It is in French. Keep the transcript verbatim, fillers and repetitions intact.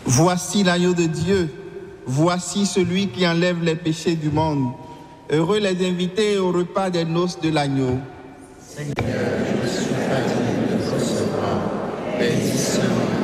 Voici l'agneau de Dieu, voici celui qui enlève les péchés du monde. Heureux les invités au repas des noces de l'agneau. Seigneur, je suis pas digne de recevoir, bénis seulement